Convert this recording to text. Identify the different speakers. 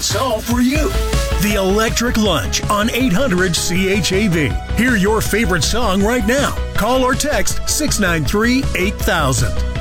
Speaker 1: solve for you. The Electric Lunch on 800 CHAV. Hear your favorite song right now. Call or text 693-8000.